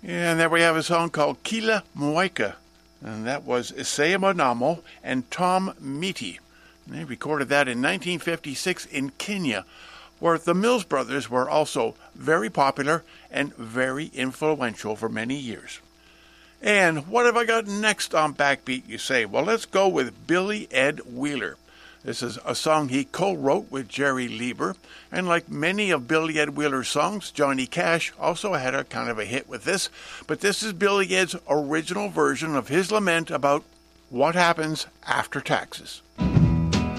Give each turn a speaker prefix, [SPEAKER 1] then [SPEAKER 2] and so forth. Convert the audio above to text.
[SPEAKER 1] And there we have a song called Kila Moika, and that was Isaiah Monamo and Tom Miti. They recorded that in 1956 in Kenya, where the Mills Brothers were also very popular and very influential for many years. And what have I got next on Backbeat, you say? Well, let's go with Billy Ed Wheeler. This is a song he co-wrote with Jerry Lieber, and like many of Billy Ed Wheeler's songs, Johnny Cash also had a kind of a hit with this, but this is Billy Ed's original version of his lament about what happens after taxes.